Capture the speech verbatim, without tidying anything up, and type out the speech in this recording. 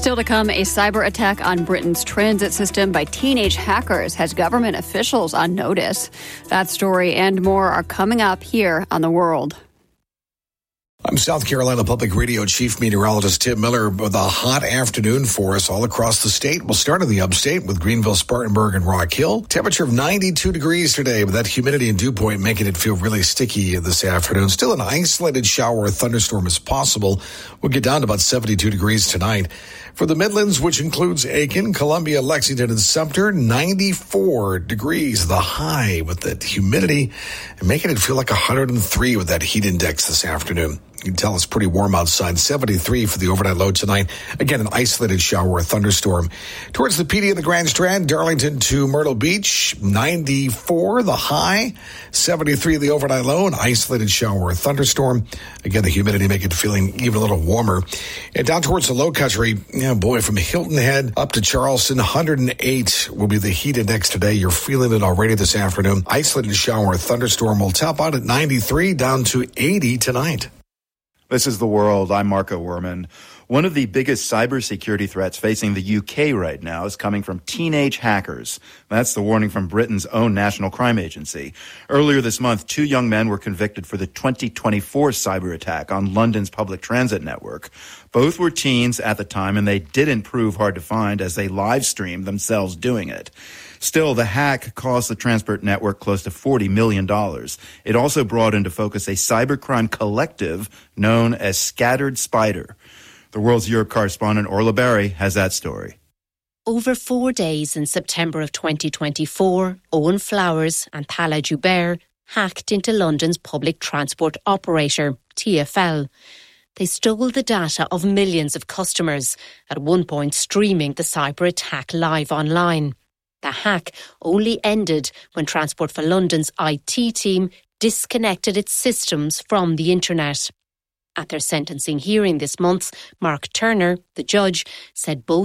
Still to come, a cyber attack on Britain's transit system by teenage hackers has government officials on notice. That story and more are coming up here on The World. I'm South Carolina Public Radio Chief Meteorologist Tim Miller with a hot afternoon for us all across the state. We'll start in the upstate with Greenville, Spartanburg, and Rock Hill. Temperature of ninety-two degrees today, with that humidity and dew point making it feel really sticky this afternoon. Still an isolated shower or thunderstorm is possible. We'll get down to about seventy-two degrees tonight. For the Midlands, which includes Aiken, Columbia, Lexington, and Sumter, ninety-four degrees, the high with that humidity and making it feel like one hundred three with that heat index this afternoon. You can tell it's pretty warm outside. seventy-three for the overnight low tonight. Again, an isolated shower or thunderstorm. Towards the P D and the Grand Strand, Darlington to Myrtle Beach, ninety-four the high, seventy-three the overnight low, an isolated shower or thunderstorm. Again, the humidity making it feeling even a little warmer. And down towards the low country, yeah, boy, from Hilton Head up to Charleston, one hundred eight will be the heat index today. You're feeling it already this afternoon. Isolated shower or thunderstorm will top out at ninety-three, down to eighty tonight. This is The World. I'm Marco Werman. One of the biggest cybersecurity threats facing the U K right now is coming from teenage hackers. That's the warning from Britain's own National Crime Agency. Earlier this month, two young men were convicted for the twenty twenty-four cyber attack on London's public transit network. Both were teens at the time, and they didn't prove hard to find as they live-streamed themselves doing it. Still, the hack cost the transport network close to forty million dollars. It also brought into focus a cybercrime collective known as Scattered Spider. The World's Europe correspondent Orla Barry has that story. Over four days in September of twenty twenty-four, Owen Flowers and Thala Joubert hacked into London's public transport operator, T F L. They stole the data of millions of customers, at one point streaming the cyber attack live online. The hack only ended when Transport for London's I T team disconnected its systems from the internet. At their sentencing hearing this month, Mark Turner, the judge, said both